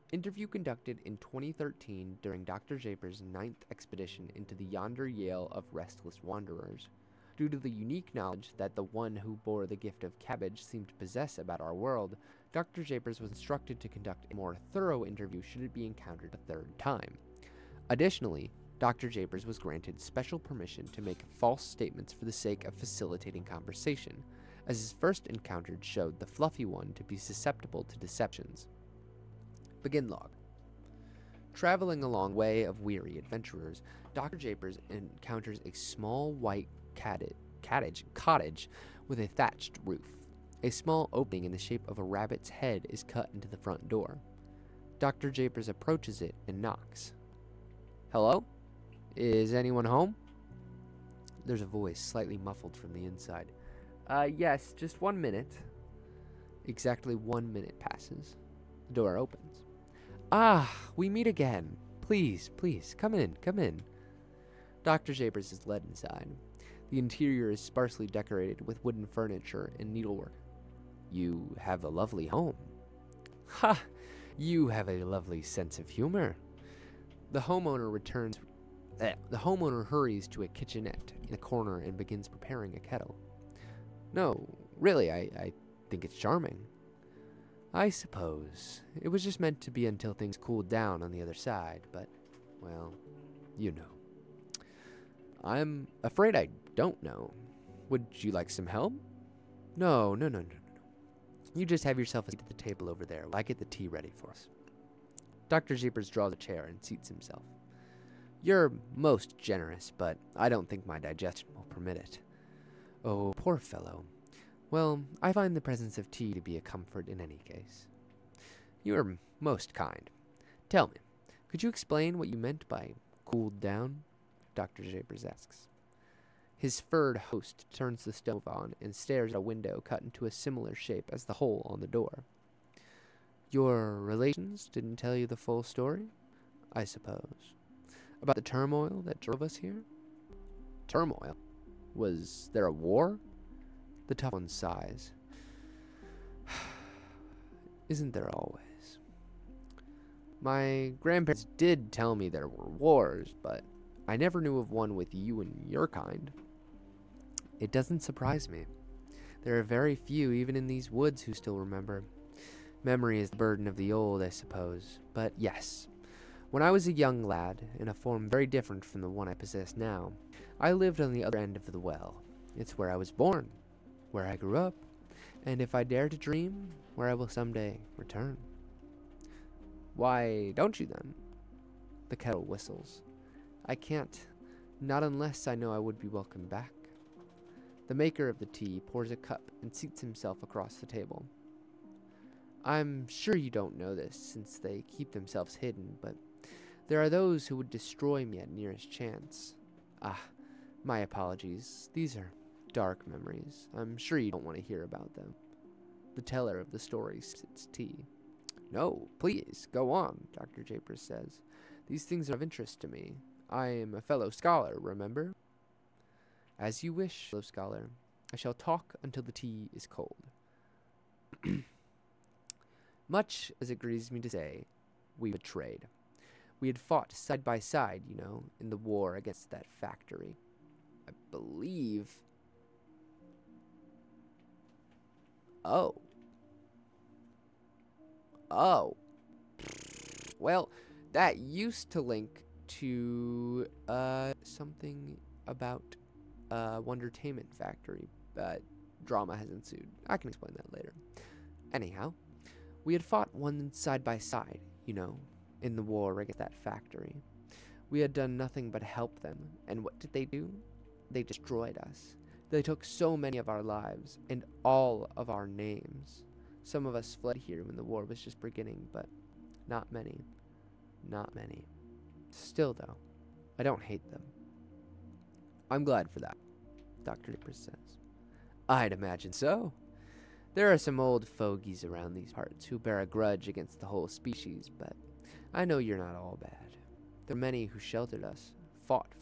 Interview conducted in 2013 during Dr. Japer's ninth expedition into the yonder Yale of restless wanderers. Due to the unique knowledge that the one who bore the gift of cabbage seemed to possess about our world, Dr. Japers was instructed to conduct a more thorough interview should it be encountered a third time. Additionally, Dr. Japers was granted special permission to make false statements for the sake of facilitating conversation, as his first encounter showed the fluffy one to be susceptible to deceptions. Begin log. Traveling along way of weary adventurers, Dr. Japers encounters a small white cottage with a thatched roof. A small opening in the shape of a rabbit's head is cut into the front door. Dr. Japers approaches it and knocks. Hello? Is anyone home? There's a voice slightly muffled from the inside. Yes, just 1 minute. Exactly 1 minute passes. The door opens. Ah, we meet again. Please, please, come in, come in. Dr. Japers is led inside. The interior is sparsely decorated with wooden furniture and needlework. You have a lovely home. Ha! You have a lovely sense of humor. The homeowner hurries to a kitchenette in a corner and begins preparing a kettle. No, really, I think it's charming. I suppose. It was just meant to be until things cooled down on the other side, but, well, you know. I'm afraid I don't know. Would you like some help? No. You just have yourself a seat at the table over there while I get the tea ready for us. Dr. Jeepers draws a chair and seats himself. You're most generous, but I don't think my digestion will permit it. Oh, poor fellow. Well, I find the presence of tea to be a comfort in any case. You are most kind. Tell me, could you explain what you meant by cooled down? Dr. Japers asks. His furred host turns the stove on and stares at a window cut into a similar shape as the hole on the door. Your relations didn't tell you the full story, I suppose. About the turmoil that drove us here? Turmoil? Was there a war? The tough one sighs. Isn't there always? My grandparents did tell me there were wars, but I never knew of one with you and your kind. It doesn't surprise me. There are very few, even in these woods, who still remember. Memory is the burden of the old, I suppose. But yes, when I was a young lad, in a form very different from the one I possess now, I lived on the other end of the well. It's where I was born, where I grew up, and if I dare to dream, where I will someday return. Why don't you then? The kettle whistles. I can't, not unless I know I would be welcome back. The maker of the tea pours a cup and seats himself across the table. I'm sure you don't know this, since they keep themselves hidden, but there are those who would destroy me at nearest chance. Ah, my apologies. These are dark memories. I'm sure you don't want to hear about them. The teller of the story sips tea. No, please, go on, Dr. Japers says. These things are of interest to me. I am a fellow scholar, remember? As you wish, fellow scholar. I shall talk until the tea is cold. Much as it grieves me to say, we betrayed. We had fought side by side, you know, in the war against that factory. I believe... Oh. Well, that used to link to, something about, Wondertainment Factory. Drama has ensued. I can explain that later. Anyhow, we had fought one side by side, you know, in the war against that factory. We had done nothing but help them, and what did they do? They destroyed us. They took so many of our lives, and all of our names. Some of us fled here when the war was just beginning, but not many. Not many. Still, though, I don't hate them. I'm glad for that, Dr. Nippers says. I'd imagine so. There are some old fogies around these parts who bear a grudge against the whole species, but I know you're not all bad. There are many who sheltered us, fought